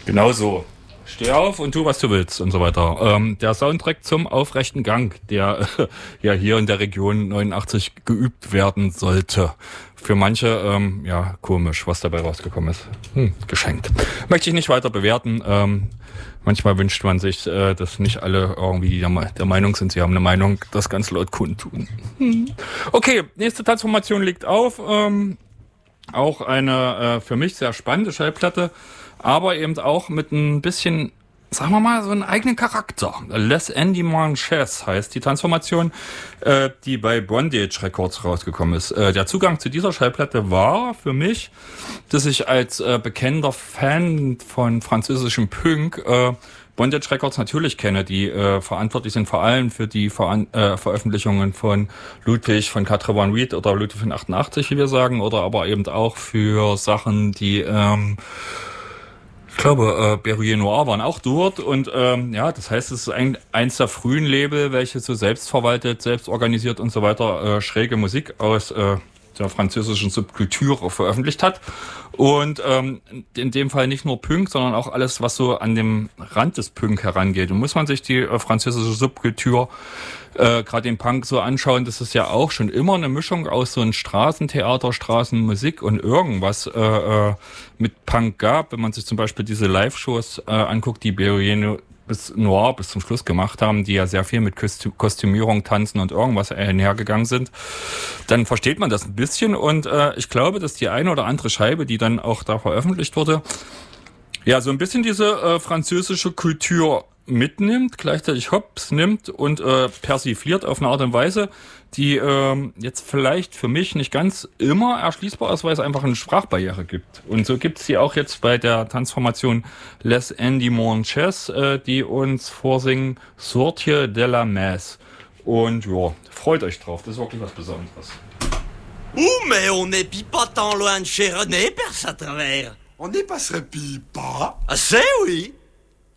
Genau so. Steh auf und tu, was du willst und so weiter. Der Soundtrack zum Aufrechten Gang, der ja hier in der Region 89 geübt werden sollte. Für manche, komisch, was dabei rausgekommen ist. Geschenkt. Möchte ich nicht weiter bewerten. Manchmal wünscht man sich, dass nicht alle irgendwie der Meinung sind, sie haben eine Meinung, das ganz laut kundtun. Okay, nächste Transformation liegt auf. Auch eine für mich sehr spannende Schallplatte, aber eben auch mit ein bisschen, sagen wir mal, so einen eigenen Charakter. Les Endimanches heißt die Transformation, die bei Bondage Records rausgekommen ist. Der Zugang zu dieser Schallplatte war für mich, dass ich als bekennender Fan von französischem Punk Bondage Records natürlich kenne, die verantwortlich sind vor allem für die Veröffentlichungen von Ludwig von 81 Reed oder Ludwig von 88, wie wir sagen, oder aber eben auch für Sachen, die ich glaube, Berruyer Noir waren auch dort und das heißt, es ist eins der frühen Label, welche so selbstverwaltet, selbstorganisiert und so weiter schräge Musik aus der französischen Subkultur veröffentlicht hat. Und in dem Fall nicht nur Punk, sondern auch alles, was so an dem Rand des Punk herangeht. Und muss man sich die französische Subkultur, gerade den Punk so anschauen, das ist ja auch schon immer eine Mischung aus so einem Straßentheater, Straßenmusik und irgendwas mit Punk gab. Wenn man sich zum Beispiel diese Live-Shows anguckt, die Berruyer Noir bis zum Schluss gemacht haben, die ja sehr viel mit Kostümierung, Tanzen und irgendwas einhergegangen sind, dann versteht man das ein bisschen und ich glaube, dass die eine oder andere Scheibe, die dann auch da veröffentlicht wurde, ja, so ein bisschen diese französische Kultur mitnimmt, gleichzeitig Hops nimmt und persifliert auf eine Art und Weise, die jetzt vielleicht für mich nicht ganz immer erschließbar ist, weil es einfach eine Sprachbarriere gibt. Und so gibt es die auch jetzt bei der Transformation Les Endimanches, die uns vorsingen Sortie de la Messe. Und ja, freut euch drauf, das ist wirklich was Besonderes. Mais on n'est pas tant loin de chez René, Perce à travers. On n'y passerait pas. Ah, c'est oui.